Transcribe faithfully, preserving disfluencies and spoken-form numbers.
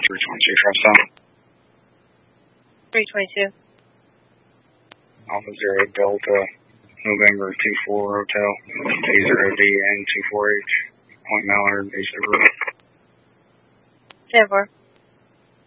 three twenty-two, try stop. three twenty-two. Alpha Zero Delta, November two four Hotel, A zero D N two four H, Point Mallard, A zero. ten four.